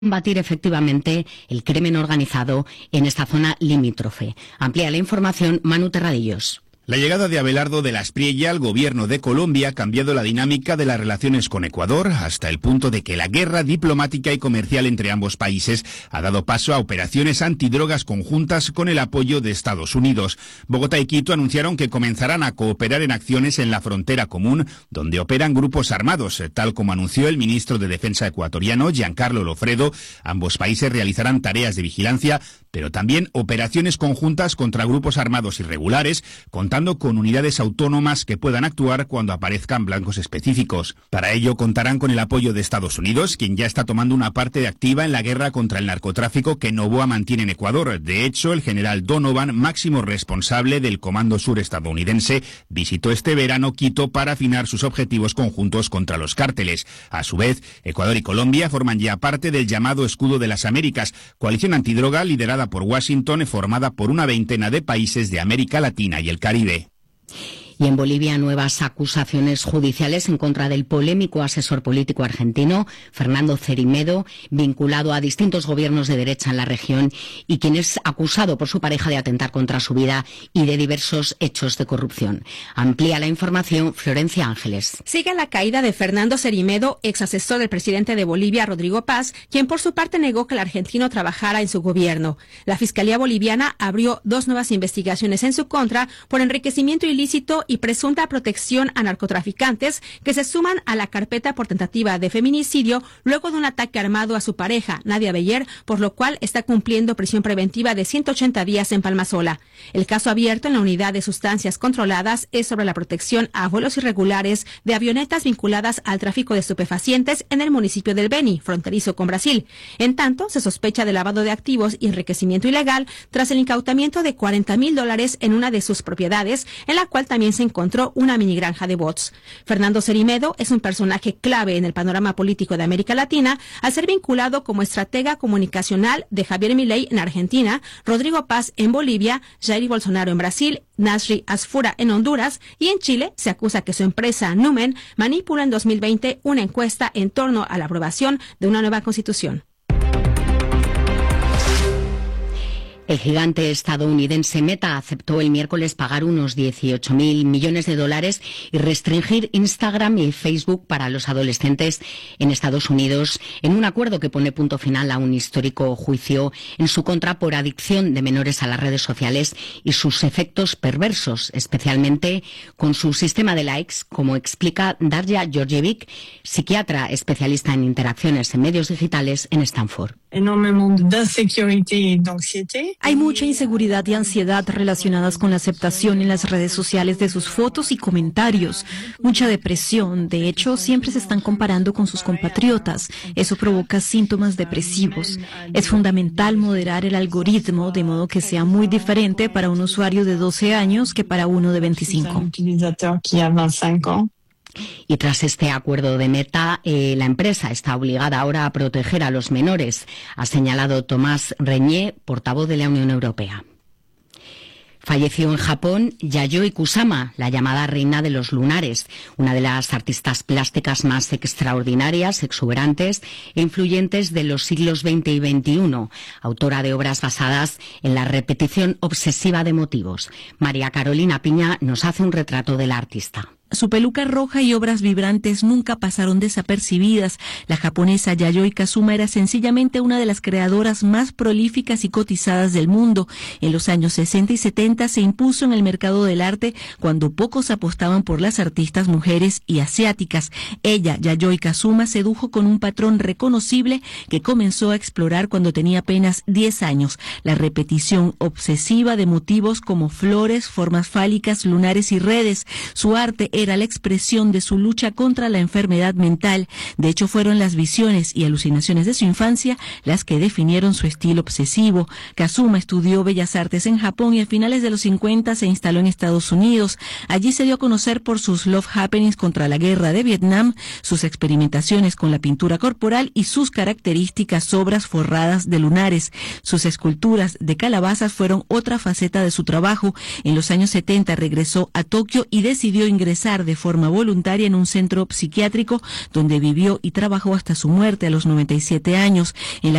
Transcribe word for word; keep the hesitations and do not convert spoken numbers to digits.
combatir efectivamente el crimen organizado en esta zona limítrofe. Amplía la información Manu Terradillos. La llegada de Abelardo de la Espriella al gobierno de Colombia ha cambiado la dinámica de las relaciones con Ecuador hasta el punto de que la guerra diplomática y comercial entre ambos países ha dado paso a operaciones antidrogas conjuntas con el apoyo de Estados Unidos. Bogotá y Quito anunciaron que comenzarán a cooperar en acciones en la frontera común, donde operan grupos armados, tal como anunció el ministro de Defensa ecuatoriano, Giancarlo Lofredo. Ambos países realizarán tareas de vigilancia, pero también operaciones conjuntas contra grupos armados irregulares, contando con unidades autónomas que puedan actuar cuando aparezcan blancos específicos. Para ello contarán con el apoyo de Estados Unidos, quien ya está tomando una parte activa en la guerra contra el narcotráfico que Noboa mantiene en Ecuador. De hecho, el general Donovan, máximo responsable del Comando Sur estadounidense, visitó este verano Quito para afinar sus objetivos conjuntos contra los cárteles. A su vez, Ecuador y Colombia forman ya parte del llamado Escudo de las Américas, coalición antidroga liderada por Washington, formada por una veintena de países de América Latina y el Caribe. Y en Bolivia, nuevas acusaciones judiciales en contra del polémico asesor político argentino Fernando Cermedo, vinculado a distintos gobiernos de derecha en la región y quien es acusado por su pareja de atentar contra su vida y de diversos hechos de corrupción. Amplía la información Florencia Ángeles. Sigue la caída de Fernando Cermedo, ex asesor del presidente de Bolivia, Rodrigo Paz, quien por su parte negó que el argentino trabajara en su gobierno. La Fiscalía Boliviana abrió dos nuevas investigaciones en su contra por enriquecimiento ilícito y presunta protección a narcotraficantes que se suman a la carpeta por tentativa de feminicidio luego de un ataque armado a su pareja, Nadia Beller, por lo cual está cumpliendo prisión preventiva de ciento ochenta días en Palmasola. El caso abierto en la Unidad de Sustancias Controladas es sobre la protección a vuelos irregulares de avionetas vinculadas al tráfico de estupefacientes en el municipio del Beni, fronterizo con Brasil. En tanto, se sospecha de lavado de activos y enriquecimiento ilegal tras el incautamiento de cuarenta mil dólares en una de sus propiedades, en la cual también se encontró una mini granja de bots. Fernando Cermedo es un personaje clave en el panorama político de América Latina al ser vinculado como estratega comunicacional de Javier Milei en Argentina, Rodrigo Paz en Bolivia, Jair Bolsonaro en Brasil, Nasri Asfura en Honduras y en Chile se acusa que su empresa Numen manipula en dos mil veinte una encuesta en torno a la aprobación de una nueva constitución. El gigante estadounidense Meta aceptó el miércoles pagar unos dieciocho mil millones de dólares y restringir Instagram y Facebook para los adolescentes en Estados Unidos en un acuerdo que pone punto final a un histórico juicio en su contra por adicción de menores a las redes sociales y sus efectos perversos, especialmente con su sistema de likes, como explica Darja Georgievic, psiquiatra especialista en interacciones en medios digitales en Stanford. Hay mucha inseguridad y ansiedad relacionadas con la aceptación en las redes sociales de sus fotos y comentarios. Mucha depresión. De hecho, siempre se están comparando con sus compatriotas. Eso provoca síntomas depresivos. Es fundamental moderar el algoritmo de modo que sea muy diferente para un usuario de doce años que para uno de veinticinco. Y tras este acuerdo de Meta, eh, la empresa está obligada ahora a proteger a los menores, ha señalado Tomás Reñé, portavoz de la Unión Europea. Falleció en Japón Yayoi Kusama, la llamada reina de los lunares, una de las artistas plásticas más extraordinarias, exuberantes e influyentes de los siglos veinte y veintiuno, autora de obras basadas en la repetición obsesiva de motivos. María Carolina Piña nos hace un retrato de la artista. Su peluca roja y obras vibrantes nunca pasaron desapercibidas. La japonesa Yayoi Kusama era sencillamente una de las creadoras más prolíficas y cotizadas del mundo. En los años sesenta y setenta se impuso en el mercado del arte cuando pocos apostaban por las artistas mujeres y asiáticas. Ella, Yayoi Kusama, sedujo con un patrón reconocible que comenzó a explorar cuando tenía apenas diez años. La repetición obsesiva de motivos como flores, formas fálicas, lunares y redes. Su arte era la expresión de su lucha contra la enfermedad mental. De hecho, fueron las visiones y alucinaciones de su infancia las que definieron su estilo obsesivo. Kusama estudió Bellas Artes en Japón y a finales de los cincuenta se instaló en Estados Unidos. Allí se dio a conocer por sus love happenings contra la guerra de Vietnam, sus experimentaciones con la pintura corporal y sus características obras forradas de lunares. Sus esculturas de calabazas fueron otra faceta de su trabajo. En los años setenta regresó a Tokio y decidió ingresar ingresar de forma voluntaria en un centro psiquiátrico donde vivió y trabajó hasta su muerte a los noventa y siete años. En la